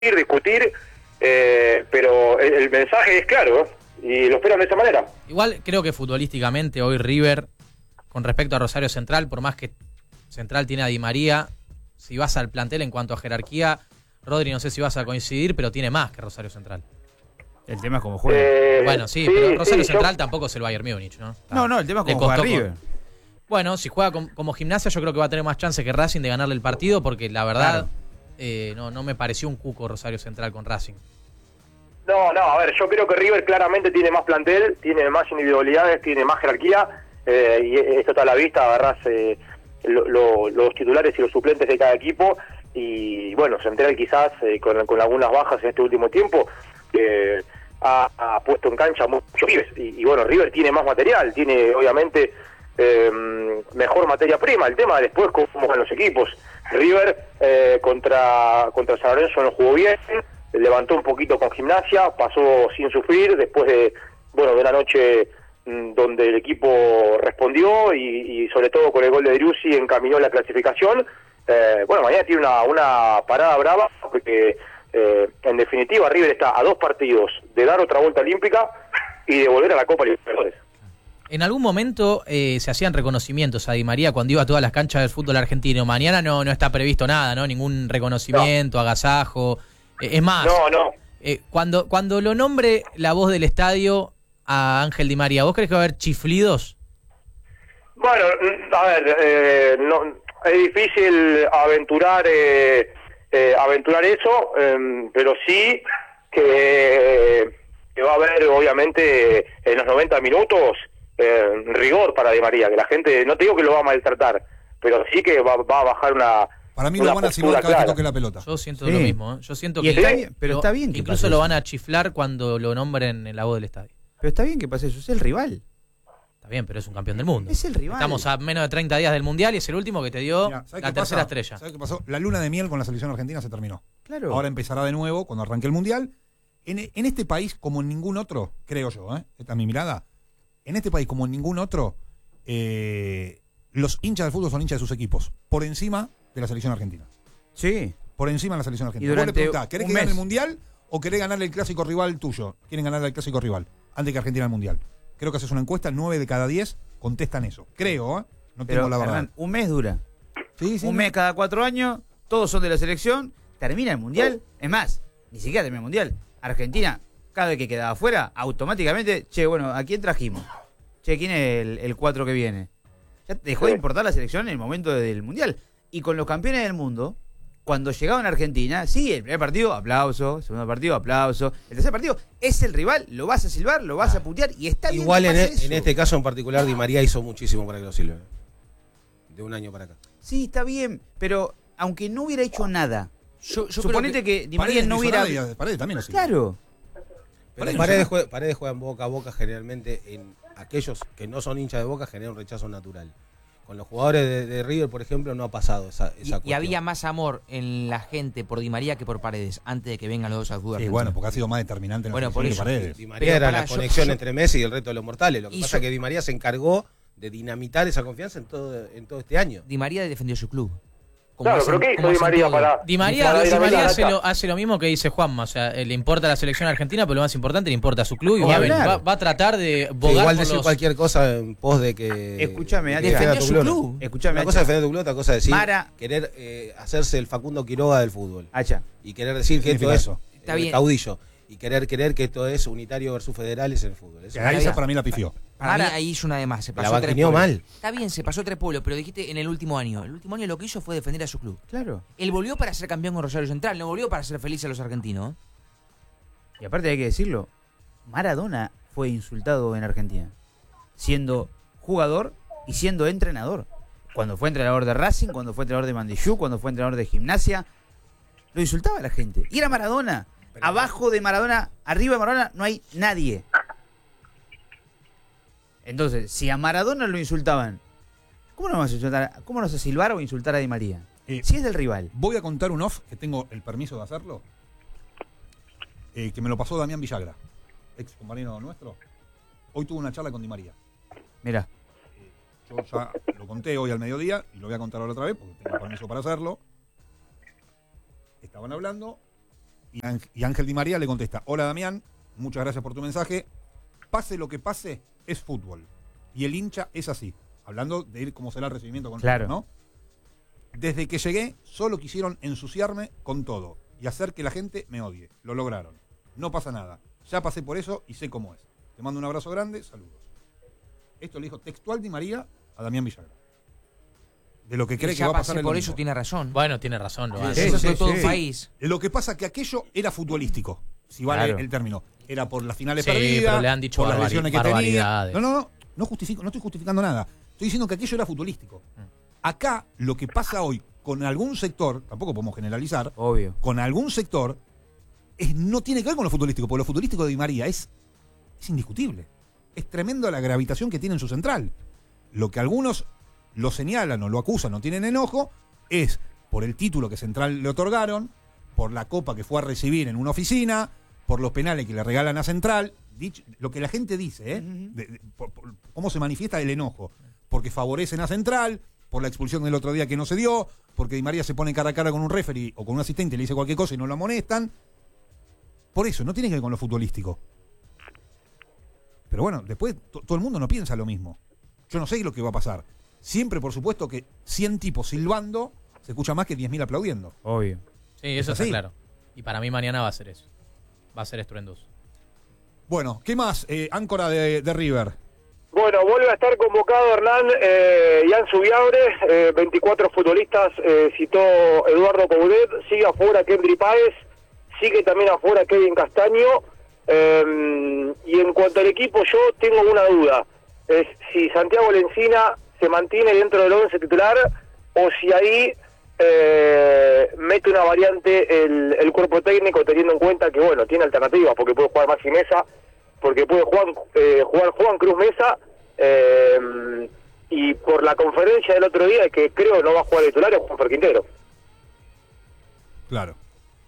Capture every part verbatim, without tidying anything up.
discutir, eh, pero el, el mensaje es claro, ¿eh? Y lo esperan de esa manera. Igual creo que futbolísticamente hoy River, con respecto a Rosario Central, por más que Central tiene a Di María, si vas al plantel en cuanto a jerarquía, Rodri, no sé si vas a coincidir, pero tiene más que Rosario Central. El tema es cómo juega. Eh, Bueno, sí, sí, pero Rosario sí, Central yo... tampoco es el Bayern Múnich, ¿no? Está, no, no, el tema es le cómo juega costó River. con... Bueno, si juega con, como Gimnasia, yo creo que va a tener más chance que Racing de ganarle el partido, porque la verdad Claro. eh, no, no me pareció un cuco Rosario Central con Racing. No, no, a ver, yo creo que River claramente tiene más plantel, tiene más individualidades, tiene más jerarquía, eh, y esto está a la vista, agarrás eh, lo, lo, los titulares y los suplentes de cada equipo, y bueno, Central quizás eh, con, con algunas bajas en este último tiempo, eh, ha, ha puesto en cancha muchos pibes, y, y bueno, River tiene más material, tiene obviamente eh, mejor materia prima. El tema después cómo juegan los equipos. River eh, contra, contra San Lorenzo no jugó bien, levantó un poquito con Gimnasia, pasó sin sufrir, después de bueno de una noche mmm, donde el equipo respondió y, y sobre todo con el gol de Driussi encaminó la clasificación. Eh, bueno, mañana tiene una, una parada brava, porque eh, en definitiva River está a dos partidos de dar otra vuelta olímpica y de volver a la Copa Libertadores. En algún momento eh, se hacían reconocimientos a Di María cuando iba a todas las canchas del fútbol argentino. Mañana no, no está previsto nada, ¿no? Ningún reconocimiento, no. agasajo. Eh, es más, no, no. Eh, cuando, cuando lo nombre la voz del estadio a Ángel Di María, ¿vos crees que va a haber chiflidos? Bueno, a ver, eh, no, es difícil aventurar eh, eh, aventurar eso, eh, pero sí que, que va a haber, obviamente, en los noventa minutos eh, rigor para Di María, que la gente, no te digo que lo va a maltratar, pero sí que va, va a bajar una... Para mí lo van a silbar cada vez que toque la pelota. Yo siento Sí. lo mismo, ¿eh? Yo siento Y que está bien, pero lo, está bien que incluso pase lo eso. van a chiflar cuando lo nombren en la voz del estadio. Pero está bien que pase eso, es el rival. Está bien, pero es un campeón del mundo. Es el rival. Estamos a menos de treinta días del Mundial y es el último que te dio Mirá, ¿sabés la qué tercera pasa? estrella. ¿Sabés qué pasó? La luna de miel con la selección argentina se terminó. Claro. Ahora empezará de nuevo cuando arranque el Mundial. En, en este país, como en ningún otro, creo yo, ¿eh? Esta es mi mirada, en este país, como en ningún otro, eh, los hinchas del fútbol son hinchas de sus equipos, por encima de la selección argentina. Sí. Por encima de la selección argentina. Y Vos le durante preguntás, ¿querés un que gane mes. el Mundial o querés ganarle el clásico rival tuyo? Quieren ganarle al clásico rival antes que Argentina el Mundial. Creo que haces una encuesta, nueve de cada diez contestan eso. Creo, ¿eh? No Pero, tengo la verdad. Hernán, un mes dura. Sí, sí, un no. mes cada cuatro años, todos son de la selección, termina el Mundial. Es más, ni siquiera termina el Mundial. Argentina, cada vez que quedaba afuera, automáticamente, che, bueno, ¿a quién trajimos? Che, ¿quién es el, el cuatro que viene? Ya dejó de importar la selección en el momento del Mundial. Y con los campeones del mundo, cuando llegaban a Argentina, sí, el primer partido, aplauso, el segundo partido, aplauso, el tercer partido, es el rival, lo vas a silbar, lo vas a putear y está bien. Igual que en, pase e- eso. en este caso en particular Di María hizo muchísimo para que lo silben. De un año para acá. Sí, está bien, pero aunque no hubiera hecho nada, Yo, yo suponete creo que, Di María Paredes no hizo hubiera... nada y Paredes también lo sigue. Claro. Pero Paredes Paredes, no juega, Paredes juegan boca a boca generalmente en aquellos que no son hinchas de Boca genera un rechazo natural. Con los jugadores de, de River, por ejemplo, no ha pasado esa, esa Y, y cuestión. había más amor en la gente por Di María que por Paredes antes de que vengan los dos al fútbol Sí, argentino. bueno, porque ha sido más determinante en la Bueno, selección por que eso. Paredes. Di María Pero era pará, la yo- conexión yo- entre Messi y el resto de los mortales. Lo que hizo- pasa es que Di María se encargó de dinamitar esa confianza en todo, en todo este año. Di María defendió su club. Como Claro, hacen- pero ¿qué hizo como Di hacen María todo. para...? Di María, para Di dinamitar María la hace, cancha? lo, hace lo mismo que dice Juanma, o sea, eh, le importa la selección argentina, pero lo más importante le importa a su club y Ni va, a hablar. va- va a tratar de Sí, bogar igual por decir los... cualquier cosa en pos de que... Escúchame, de Hacha. que defenda Defendió tu su club, club. ¿no? Escuchame, Una cosa es Hacha. defender tu club, otra cosa es decir, Mara- querer eh, hacerse el Facundo Quiroga del fútbol. Hacha. Y querer decir ¿Qué que esto significa es eso? Está eh, bien. caudillo. Y querer creer que esto es unitario versus federales en el fútbol. Eso Ahí Ahí esa va. para mí la pifió. Para Ahora- mí ahí hizo una de más. Se la pasó tres banquineó pueblos. mal. Está bien, se pasó tres pueblos, pero dijiste en el último año. El último año lo que hizo fue defender a su club. Claro. Él volvió para ser campeón con Rosario Central, no volvió para ser feliz a los argentinos. Y aparte hay que decirlo, Maradona fue insultado en Argentina, siendo jugador y siendo entrenador. Cuando fue entrenador de Racing, cuando fue entrenador de Mandillú, cuando fue entrenador de Gimnasia, lo insultaba a la gente. Y era Maradona. Abajo de Maradona, arriba de Maradona, no hay nadie. Entonces, si a Maradona lo insultaban, ¿cómo no vas a insultar? ¿Cómo no vas a silbar o insultar a Di María? Eh, Si es del rival. Voy a contar un off, que tengo el permiso de hacerlo, eh, que me lo pasó Damián Villagra, ex compañero nuestro. Hoy tuve una charla con Di María. Mirá. Yo ya lo conté hoy al mediodía y lo voy a contar ahora otra vez porque tengo permiso para hacerlo. Estaban hablando Y, Ángel, y Ángel Di María le contesta, hola Damián, muchas gracias por tu mensaje. Pase lo que pase, es fútbol. Y el hincha es así. Hablando de ir cómo será el recibimiento con Claro. ¿no? Desde que llegué, solo quisieron ensuciarme con todo y hacer que la gente me odie. Lo lograron. No pasa nada. Ya pasé por eso y sé cómo es. Te mando un abrazo grande, saludos. Esto le dijo textual Di María a Damián Villagra. De lo que cree Y que ya va a pasar pasé el por domingo. eso tiene razón. Bueno, tiene razón, lo hace. Sí, Eso sí, es todo sí. un país. Lo que pasa que aquello era futbolístico, si vale Claro. el término. Era por las finales Sí, perdidas, pero le han dicho por las barbari- lesiones que tenía. barbaridades. No, no, no, no, justifico, no estoy justificando nada. Estoy diciendo que aquello era futbolístico. Acá, lo que pasa hoy con algún sector, tampoco podemos generalizar, Obvio. con algún sector, es, no tiene que ver con lo futbolístico, porque lo futbolístico de Di María es, es indiscutible. Es tremendo la gravitación que tiene en su central. Lo que algunos lo señalan o lo acusan o tienen enojo es por el título que Central le otorgaron, por la copa que fue a recibir en una oficina, por los penales que le regalan a Central. Dicho, lo que la gente dice, ¿eh? de, de, por, por, cómo se manifiesta el enojo. Porque favorecen a Central, por la expulsión del otro día que no se dio, porque Di María se pone cara a cara con un referee o con un asistente y le dice cualquier cosa y no lo amonestan. Por eso, no tiene que ver con lo futbolístico. Pero bueno, después to- todo el mundo no piensa lo mismo. Yo no sé lo que va a pasar. Siempre, por supuesto, que cien tipos silbando se escucha más que diez mil aplaudiendo. Obvio. Sí, eso ¿Es está así? claro. Y para mí mañana va a ser eso. Va a ser estruendoso. Bueno, ¿qué más? Eh, áncora de, de River. Bueno, vuelve a estar convocado Hernán eh, Ian Subiabre, eh, veinticuatro futbolistas, eh, citó Eduardo Coudet, sigue afuera Kendry Páez, sigue también afuera Kevin Castaño, eh, y en cuanto al equipo yo tengo una duda, es si Santiago Lencina se mantiene dentro del once titular o si ahí eh, mete una variante el, el cuerpo técnico teniendo en cuenta que bueno, tiene alternativas porque puede jugar Maxi Mesa, porque puede jugar, eh, jugar Juan Cruz Mesa, eh, y por la conferencia del otro día, que creo no va a jugar de titular, es Juan Quintero. Claro.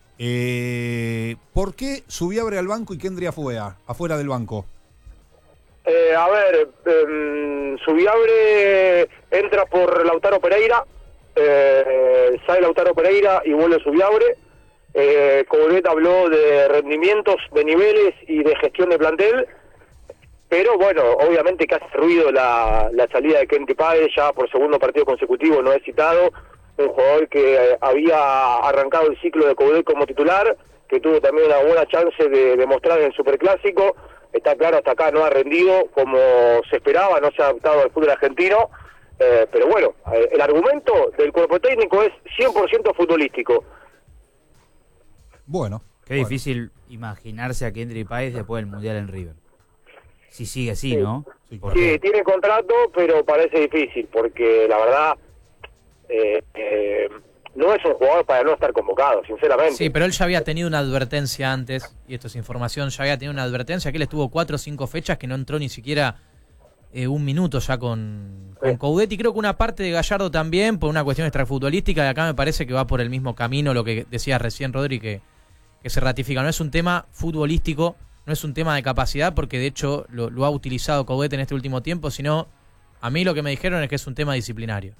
Eh, ¿Por qué Subiabre al banco y Kendry afuera, afuera del banco? Eh, a ver, eh, Subiabre entra por Lautaro Pereira, eh, sale Lautaro Pereira y vuelve Subiabre. Eh, Coudet habló de rendimientos, de niveles y de gestión de plantel, pero bueno, obviamente que hace ruido la, la salida de Kendry Páez, ya por segundo partido consecutivo no es citado, un jugador que eh, había arrancado el ciclo de Coudet como titular, que tuvo también una buena chance de demostrar en el Superclásico. Está claro, hasta acá no ha rendido como se esperaba, no se ha adaptado al fútbol argentino, eh, pero bueno, eh, el argumento del cuerpo técnico es cien por ciento futbolístico. Bueno. Qué bueno. difícil imaginarse a Kendry Páez después del Mundial en River. Si sigue así, Sí. ¿no? Sí, Porque- Sí, tiene contrato, pero parece difícil, porque la verdad eh, eh, no es un jugador para no estar convocado, sinceramente. Sí, pero él ya había tenido una advertencia antes, y esto es información, ya había tenido una advertencia, que él estuvo cuatro o cinco fechas que no entró ni siquiera eh, un minuto ya con, con Sí. Coudet, y creo que una parte de Gallardo también, por una cuestión extrafutbolística, y acá me parece que va por el mismo camino, lo que decía recién Rodri, que, que se ratifica. No es un tema futbolístico, no es un tema de capacidad, porque de hecho lo, lo ha utilizado Coudet en este último tiempo, sino a mí lo que me dijeron es que es un tema disciplinario.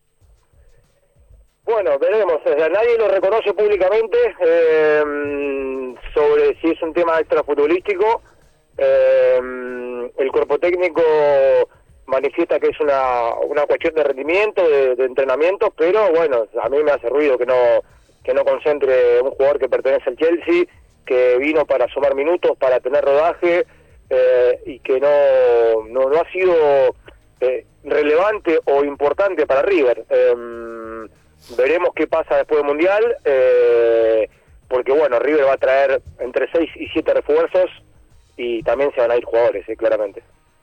Bueno, veremos. O sea, nadie lo reconoce públicamente eh, sobre si es un tema extrafutbolístico. Eh, el cuerpo técnico manifiesta que es una, una cuestión de rendimiento, de, de entrenamiento, pero bueno, a mí me hace ruido que no que no concentre un jugador que pertenece al Chelsea, que vino para sumar minutos, para tener rodaje, eh, y que no, no, no ha sido eh, relevante o importante para River. Eh, Veremos qué pasa después del Mundial, eh, porque bueno, River va a traer entre seis y siete refuerzos y también se van a ir jugadores, eh, claramente.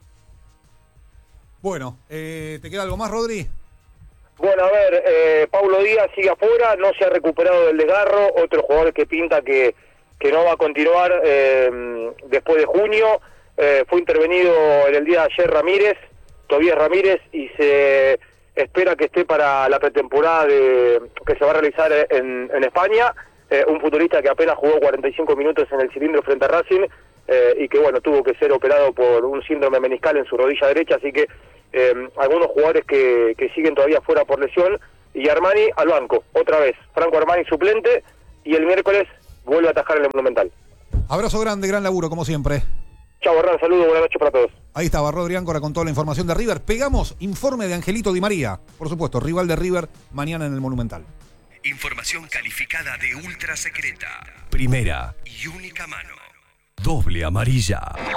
Bueno, eh, ¿te queda algo más, Rodri? Bueno, a ver, eh, Paulo Díaz sigue afuera, no se ha recuperado del desgarro, otro jugador que pinta que, que no va a continuar eh, después de junio. Eh, fue intervenido en el día de ayer Ramírez, Tobías Ramírez, y se espera que esté para la pretemporada de, que se va a realizar en, en España, eh, un futbolista que apenas jugó cuarenta y cinco minutos en el cilindro frente a Racing, eh, y que bueno, tuvo que ser operado por un síndrome meniscal en su rodilla derecha, así que eh, algunos jugadores que, que siguen todavía fuera por lesión, y Armani al banco, otra vez, Franco Armani suplente, y el miércoles vuelve a atajar en el Monumental. Abrazo grande, gran laburo, como siempre. Chao, Hernán, saludos, buenas noches para todos. Ahí estaba Rodri Áncora con toda la información de River. Pegamos informe de Angelito Di María. Por supuesto, rival de River mañana en el Monumental. Información calificada de ultra secreta. Primera y única mano. Doble amarilla.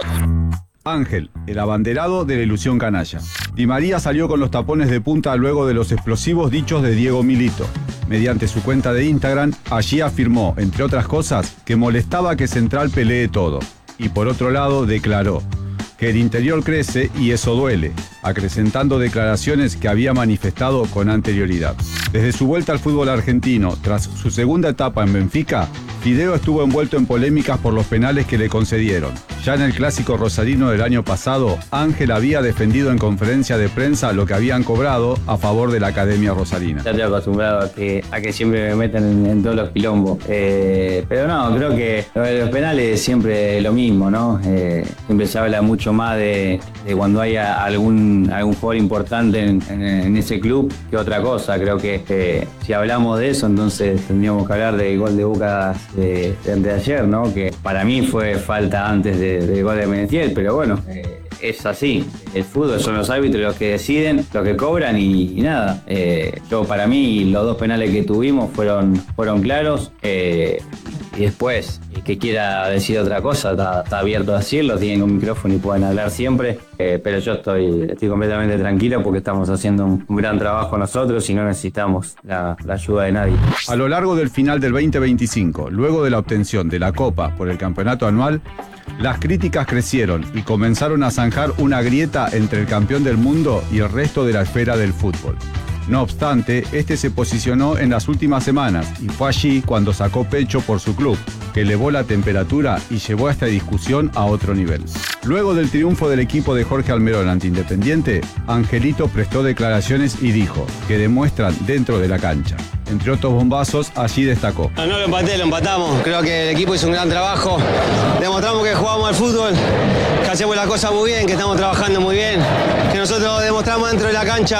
Ángel, el abanderado de la ilusión canalla. Di María salió con los tapones de punta luego de los explosivos dichos de Diego Milito. Mediante su cuenta de Instagram, allí afirmó, entre otras cosas, que molestaba que Central pelee todo. Y por otro lado, declaró que el interior crece y eso duele, acrecentando declaraciones que había manifestado con anterioridad. Desde su vuelta al fútbol argentino, tras su segunda etapa en Benfica, Fideo estuvo envuelto en polémicas por los penales que le concedieron. Ya en el clásico rosarino del año pasado, Ángel había defendido en conferencia de prensa lo que habían cobrado a favor de la Academia Rosarina. Ya estoy acostumbrado a que, a que siempre me metan en, en todos los quilombos. Eh, pero no, creo que lo de los penales es siempre lo mismo, ¿no? Eh, siempre se habla mucho más de, de cuando hay algún, algún jugador importante en, en, en ese club que otra cosa. Creo que eh, si hablamos de eso, entonces tendríamos que hablar del gol de Boca de, de, de ayer, ¿no? Que para mí fue falta antes de del gol de Menetiel, pero bueno, eh, es así. El fútbol son los árbitros los que deciden, los que cobran y, y nada. Eh, yo para mí los dos penales que tuvimos fueron, fueron claros. Eh, y después, el que quiera decir otra cosa está, está abierto a decirlo, tienen un micrófono y pueden hablar siempre. Eh, pero yo estoy, estoy completamente tranquilo porque estamos haciendo un, un gran trabajo nosotros y no necesitamos la, la ayuda de nadie. A lo largo del final del veinte veinticinco, luego de la obtención de la Copa por el campeonato anual, las críticas crecieron y comenzaron a zanjar una grieta entre el campeón del mundo y el resto de la esfera del fútbol. No obstante, este se posicionó en las últimas semanas y fue allí cuando sacó pecho por su club, que elevó la temperatura y llevó a esta discusión a otro nivel. Luego del triunfo del equipo de Jorge Almerón ante Independiente, Angelito prestó declaraciones y dijo que demuestran dentro de la cancha. Entre otros bombazos, allí destacó. No, no lo empaté, lo empatamos. Creo que el equipo hizo un gran trabajo. Demostramos que jugamos al fútbol, que hacemos las cosas muy bien, que estamos trabajando muy bien, que nosotros demostramos dentro de la cancha.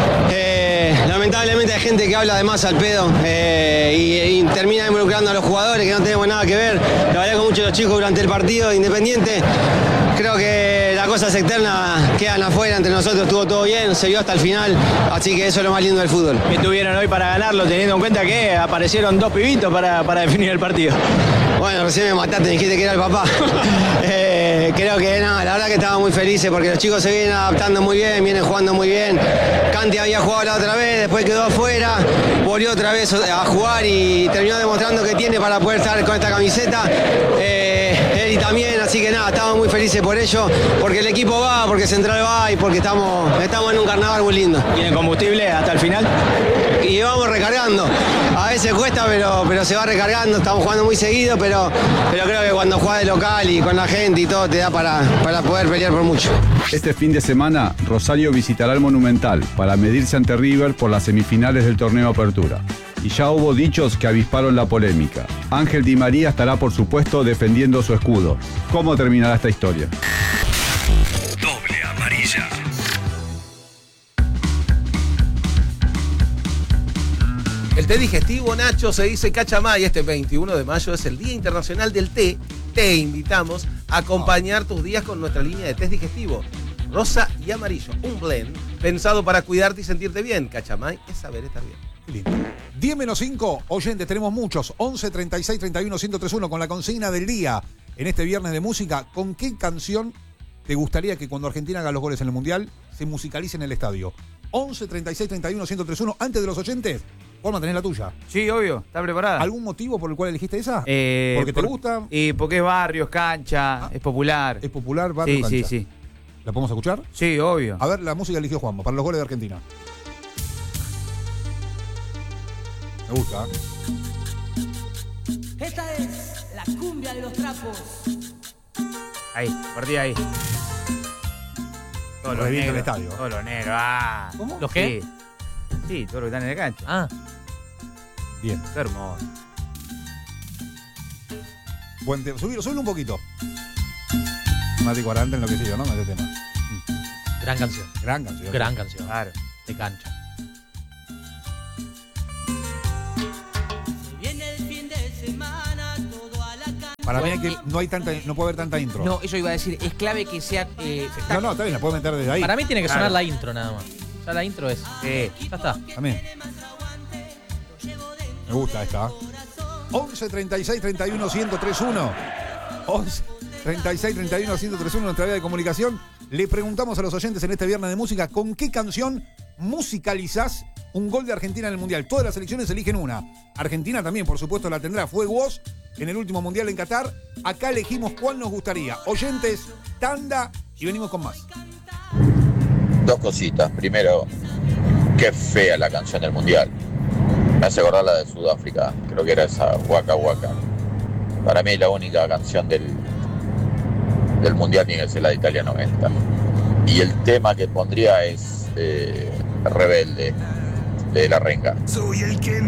Eh, lamentablemente hay gente que habla de más al pedo eh, y, y termina involucrando a los jugadores que no tenemos nada que ver. Lo hablé con muchos de los chicos durante el partido de Independiente. Creo que las cosas externas quedan afuera, entre nosotros estuvo todo bien, se vio hasta el final, así que eso es lo más lindo del fútbol. ¿Qué tuvieron hoy para ganarlo, teniendo en cuenta que aparecieron dos pibitos para, para definir el partido? Bueno, recién me mataste, dijiste que era el papá. eh, creo que nada, la verdad que estaba muy felices porque los chicos se vienen adaptando muy bien, vienen jugando muy bien. Canti había jugado la otra vez, después quedó afuera, volvió otra vez a jugar y terminó demostrando que tiene para poder estar con esta camiseta. Eh, él y también, así que nada, estamos muy felices por ello, porque el equipo va, porque Central va y porque estamos, estamos en un carnaval muy lindo. ¿Tienen combustible hasta el final? Y vamos recargando. A veces cuesta, pero, pero se va recargando, estamos jugando muy seguido, pero, pero creo que cuando juegas de local y con la gente y todo te da para, para poder pelear por mucho. Este fin de semana, Rosario visitará el Monumental para medirse ante River por las semifinales del torneo Apertura. Y ya hubo dichos que avisparon la polémica. Ángel Di María estará, por supuesto, defendiendo su escudo. ¿Cómo terminará esta historia? Doble amarilla. El té digestivo, Nacho, se dice Cachamay. Este veintiuno de mayo es el Día Internacional del Té. Te invitamos a acompañar tus días con nuestra línea de tés digestivo. Rosa y amarillo, un blend pensado para cuidarte y sentirte bien. Cachamay es saber estar bien. Lindo. diez menos cinco, oyentes, tenemos muchos. once, treinta y seis, treinta y uno, ciento treinta y uno con la consigna del día en este viernes de música. ¿Con qué canción te gustaría que cuando Argentina haga los goles en el Mundial se musicalice en el estadio? once, treinta y seis, treinta y uno, ciento treinta y uno. Antes de los oyentes, Juanma, tenés la tuya. Sí, obvio, está preparada. ¿Algún motivo por el cual elegiste esa? Eh, ¿Porque te por- gusta? Y porque es barrio, es cancha, Ah. es popular. ¿Es popular, barrio, Sí, cancha? sí, sí. ¿La podemos escuchar? Sí, obvio. A ver, la música eligió Juanma para los goles de Argentina. Me gusta. ¿eh? Esta es la cumbia de los trapos. Ahí, partí ahí. Todos los Revienta el negros. estadio. Todos los negros. Ah. ¿Cómo? ¿Los qué? Sí. Sí, todos los que están en la cancha. Ah, Bien. Qué hermoso. Buen tema. Subilo, subilo un poquito. Mati cuarenta enloquecido, ¿no? Con este tema. gran canción. Gran canción. Gran canción. Claro. De cancha. Se viene el fin de semana, Para mí hay que, no hay tanta, no puede haber tanta intro. No, eso iba a decir, es clave que sea... Eh, No, no, está bien, la puedo meter desde ahí. Para mí tiene que Claro. sonar la intro nada más. Ya la intro es. Sí. Ya está. También. Me gusta esta. once treinta y seis treinta y uno ciento treinta y uno. once treinta y seis treinta y uno ciento treinta y uno, nuestra vía de comunicación. Le preguntamos a los oyentes en este viernes de música, ¿con qué canción musicalizás un gol de Argentina en el Mundial? Todas las selecciones eligen una. Argentina también, por supuesto, la tendrá. Fue vos en el último Mundial en Qatar. Acá elegimos cuál nos gustaría. Oyentes, tanda y venimos con más. Dos cositas. Primero, qué fea la canción del Mundial. Me hace acordar la de Sudáfrica. Creo que era esa Waka Waka. Para mí la única canción del, del Mundial tiene que ser la de Italia noventa. Y el tema que pondría es eh, Rebelde, de La Renga. Soy el que